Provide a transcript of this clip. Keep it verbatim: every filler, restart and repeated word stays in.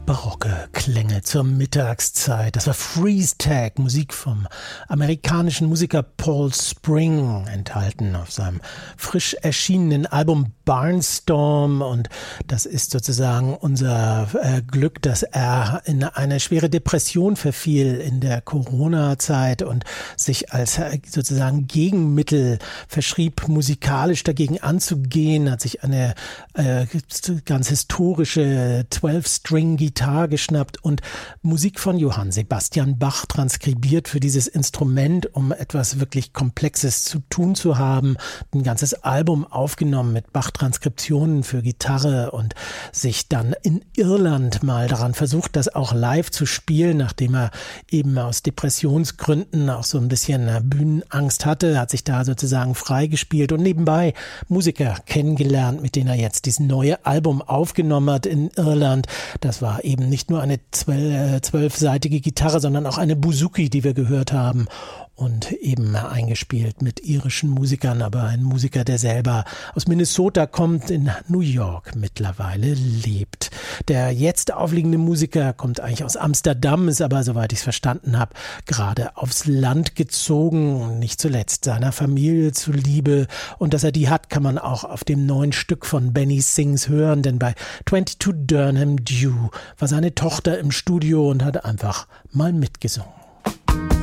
barocke Klänge zur Mittagszeit. Das war Freeze Tag, Musik vom amerikanischen Musiker Paul Spring, enthalten auf seinem frisch erschienenen Album Barnstorm. Und das ist sozusagen unser äh, Glück, dass er in eine schwere Depression verfiel in der Corona-Zeit und sich als äh, sozusagen Gegenmittel verschrieb, musikalisch dagegen anzugehen, hat sich eine äh, ganz historische zwölf-String-Gitarre geschnappt und Musik von Johann Sebastian Bach transkribiert für dieses Instrument, um etwas wirklich Komplexes zu tun zu haben. Ein ganzes Album aufgenommen mit Bach-Transkriptionen für Gitarre und sich dann in Irland mal daran versucht, das auch live zu spielen, nachdem er eben aus Depressionsgründen auch so ein bisschen Bühnenangst hatte, hat sich da sozusagen freigespielt und nebenbei Musiker kennengelernt, mit denen er jetzt dieses neue Album aufgenommen hat in Irland. Das war eben nicht nur eine zwölfseitige Gitarre, sondern auch eine Bouzouki, die wir gehört haben. Und eben eingespielt mit irischen Musikern, aber ein Musiker, der selber aus Minnesota kommt, in New York mittlerweile lebt. Der jetzt aufliegende Musiker kommt eigentlich aus Amsterdam, ist aber, soweit ich es verstanden habe, gerade aufs Land gezogen und nicht zuletzt seiner Familie zuliebe. Und dass er die hat, kann man auch auf dem neuen Stück von Benny Sings hören, denn bei zweiundzwanzig Durham Dew war seine Tochter im Studio und hat einfach mal mitgesungen.